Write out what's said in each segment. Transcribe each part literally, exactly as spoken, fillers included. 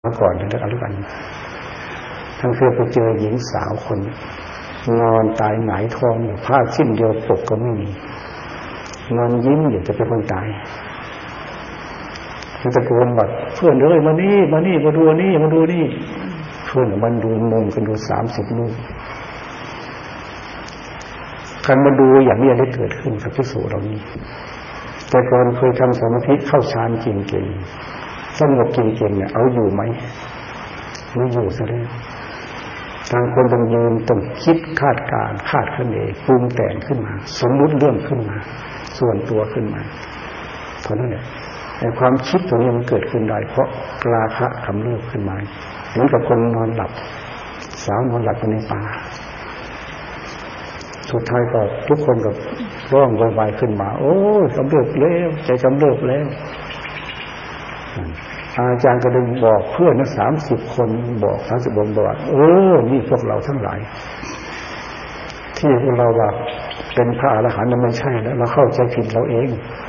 เมื่อก่อนเรื่องอะไรกันทั้งคือไปเจอหญิงสาวคนนอนตายหงายท้องอยู่ผ้าสิ้นเดียวปกก็ไม่มีนอนยิ้มอยู่จะเป็นคนตายมันตะโกนบอกเพื่อนเอ้ยมานี่มานี่มาดูนี่มาดูนี่เพื่อนมันดูมุมกันดูสามสิบลูกการมาดูอย่างนี้ได้เกิดขึ้นกับภิกษุเหล่านี้แต่ก่อนเคยทำสมาธิเข้าฌานจริงๆสงบจริงๆเนี่ยเอาอยู่ไหมไม่อยู่ซะแล้วทางคนต้องยืนต้องคิดคาดการคาดคะเนปรุงแต่งขึ้นมาสมมุติเรื่องขึ้นมาส่วนตัวขึ้นมาเพราะนั่นแหละแต่ความคิดตรงนี้มันเกิดขึ้นได้เพราะราคะกำเริบขึ้นมาเหมือนกับคนนอนหลับสาวนอนหลับในป่าสุดท้ายก็ทุกคนก็ร้องโวยวายขึ้นมาโอ้ยกำเริบแล้วใจกำเริบแล้วอาจารย์ก็เลยบอกเพื่อนนะสามสิบคนบอกสามสิบคนบอกว่าเออนี่พวกเราทั้งหลายที่พวกเราว่าเป็นพระอรหันต์นั้นไม่ใช่แล้วเราเข้าใจผิดเราเอง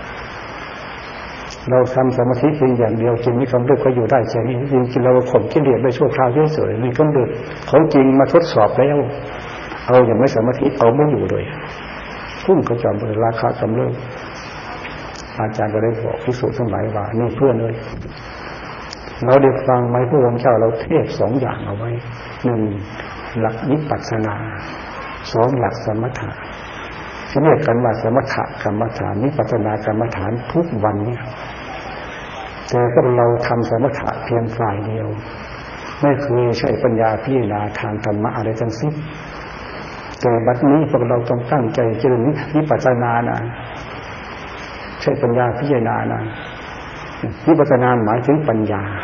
เราทำสมาธิเพียงอย่างเดียวจริงไม่กำเริบก็อยู่ได้แค่นี้จริงๆเราข่มกิเลสได้ชั่วคราวเฉยๆมีกำเริบของจริงมาทดสอบแล้วเอาอย่างไม่สมาธิเอาไม่อยู่เลยพุ่งกระจอมเลยราคากำเริบอาจารย์ก็ได้บอกภิกษุทั้งหลายว่านี่เพื่อนเลยเราได้ฟังไหมพระองค์เจ้าเราเทศสองอย่างเอาไว้หนึ่งหลักวิปัสสนาสองหลักสมถะที่เรียกกันว่าสมถะกรรมฐานวิปัสสนากรรมฐานทุกวันเนี่ยแต่ก็เราทำสมถะเพียงฝ่ายเดียวไม่เคยใช้ปัญญาพิจารณาทางธรรมะอะไรทั้งสิ้นแต่บัดนี้พวกเราต้องตั้งใจเจริญวิปัสสนานะใช้ปัญญาพิจารณานะวิปัสสนาหมายถึงปัญญา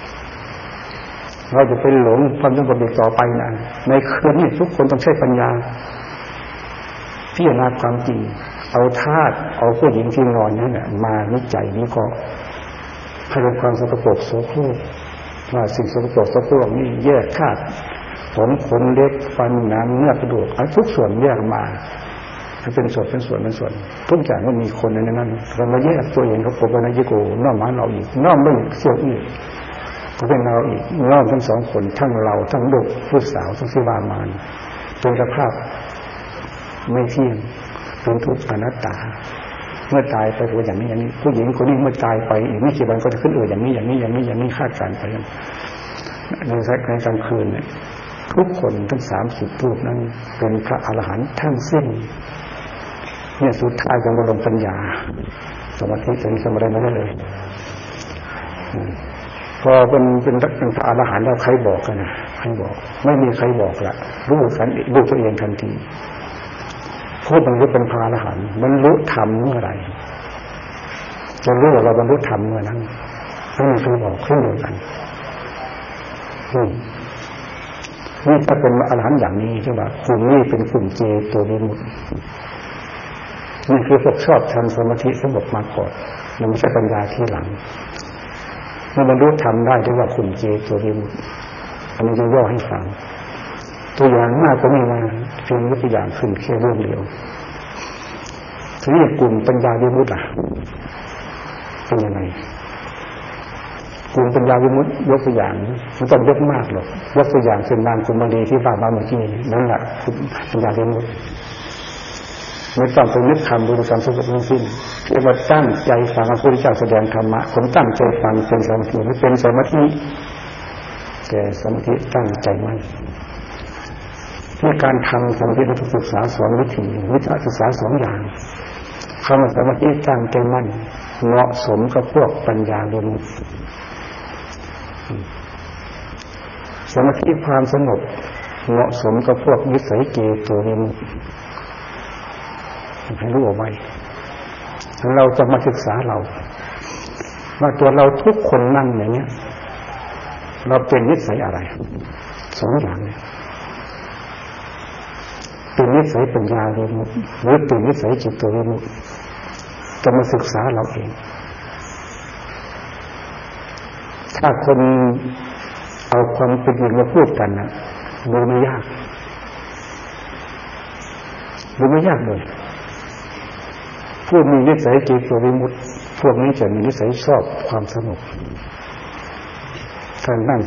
เราจะไปหลงความสงบอีกต่อไปนะในคืนนี้ทุกคนต้องใช้ปัญญาพิจารณาความจริงเอาธาตุเอาผู้หญิงที่นอนนั่นแหละมาวิจัยวิเคราะห์ให้เป็นความสกปรกโสโครกว่าสิ่งสกปรกโสโครกนี่แยกธาตุผมขนเล็บฟันหนังเนื้อกระดูกทุกส่วนแยกมาให้เป็นส่วนเป็นส่วนเป็นส่วนทุกอย่างก็มีคนในนั้นเรามาแยกตัวเองเขาปกติโกน้อมมาเราอีกน้อมไม่เสียอีกก็เป็นเราอีกน้อมทั้งสองคนทั้งเราทั้งลูกผู้สาวทั้งสิวามานเป็นสภาพไม่เที่ยงเป็นทุกข์อนัตตาเมื่อตายไปเป็นอย่างนี้อย่างนี้ผู้หญิงคนนี้เมื่อตายไปอีกไม่กี่วันก็จะขึ้นเอ่ยอย่างนี้อย่างนี้อย่างนี้อย่างนี้คาดการณ์ไปในในกลางคืนเนี่ยทุกคนทั้งสามสิบรูปนั้นเป็นพระอรหันต์ทั้งสิ้นเนี่ยสุดท้ายยังบรมปัญญาสมาธิเป็นสมาธิไม่ได้เลยพอเป็นเป็นพระอรหันต์แล้วใครบอกกันนะใครบอกไม่มีใครบอกละรู้กันรู้ตัวเองทันทีพูดมันรู้เป็นพระอรหันต์มันรู้ธรรมเมื่อไหร่จะรู้ว่าเราบรรลุธรรมเมื่อนั้นไม่มีใครบอกขึ้นเดียวกันนี่ถ้าเป็นอรหันต์อย่างนี้ใช่ไหมกลุ่มนี้เป็นกลุ่มเจโตวิมุตตินี่คือพวกชอบทำสมาธิสงบมาก่อนมันไม่ใช่ปัญญาที่หลังเมื่อบรรลุธรรมได้เรียกว่ากลุ่มเจโตวิมุตติอันนี้จะย่อให้ฟังตัวอย่างมากก็ไม่มาเพียงยกตัวอย่างขึ้นแค่เรื่องเดียวทีนี้กลุ่มปัญญาวิมุตติล่ะเป็นยังไงกลุ่มปัญญาวิมุตติยกตัวอย่างมันต้องยกมากหรอกยกตัวอย่างเช่นนางกุมารีที่ว่ามาเมื่อกี้นั่นแหละคือปัญญาวิมุตติไม่ต้องไปนึกคำบริกรรมสุขทั้งสิ้นเพียงว่าตั้งใจฟังพระพุทธเจ้าแสดงธรรมะคนตั้งใจฟังเป็นสมาธิไม่เป็นสมาธิแต่สมาธิตั้งใจมั่นในการทำสมาธิเราต้องศึกษาสองวิธีวิธีศึกษาสองอย่างคำว่าสมาธิตั้งใจมั่นเหมาะสมกับพวกปัญญาวิมุตติสมาธิความสงบเหมาะสมกับพวกวิสัยเจโตวิมุตติให้รู้เอาไว้เราจะมาศึกษาเราว่าตัวเราทุกคนนั่งอย่างนี้เราเป็นนิสัยอะไรสองอย่างเนี่ยเป็นนิสัยปัญญาวิมุตติหรือเป็นนิสัยจิตวิมุตติจะมาศึกษาเราเองถ้าคนเอาความเป็นจริงมาพูดกันนะดูไม่ยากดูไม่ยากเลยผู้มีนิสัยจิตวิมุตติพวกนี้จะมีนิสัยชอบความสงบการนั่ง